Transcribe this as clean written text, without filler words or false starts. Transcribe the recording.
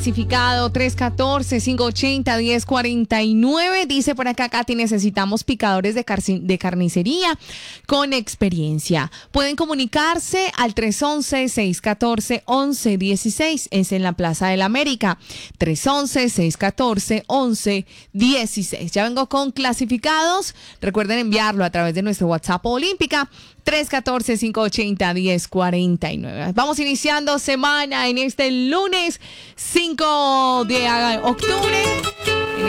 clasificado 314-580-1049. Dice por acá, Katy, necesitamos picadores de carnicería con experiencia. Pueden comunicarse al 311-614-1116. Es en la Plaza de la América. 311-614-1116. Ya vengo con clasificados. Recuerden enviarlo a través de nuestro WhatsApp Olímpica. 314-580-1049. Vamos iniciando semana en este lunes 5 de octubre.